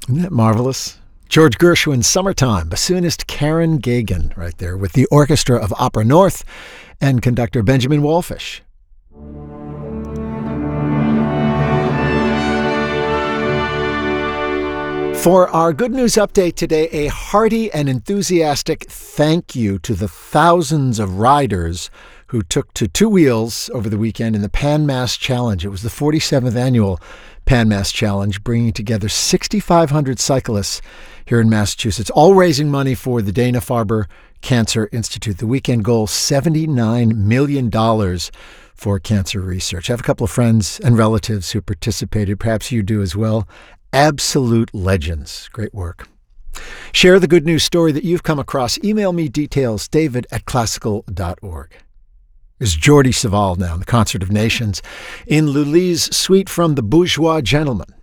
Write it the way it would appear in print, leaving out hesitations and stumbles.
Isn't that marvelous? George Gershwin's Summertime, bassoonist Karen Gagan right there with the Orchestra of Opera North and conductor Benjamin Wallfish. For our good news update today, a hearty and enthusiastic thank you to the thousands of riders who took to two wheels over the weekend in the Pan Mass Challenge. It was the 47th annual Pan Mass Challenge, bringing together 6,500 cyclists here in Massachusetts, all raising money for the Dana-Farber Cancer Institute. The weekend goal, $79 million for cancer research. I have a couple of friends and relatives who participated. Perhaps you do as well. Absolute legends. Great work. Share the good news story that you've come across. Email me details, david@classical.org. There's Jordi Savall now in the Concert of Nations in Lully's suite from The Bourgeois Gentleman.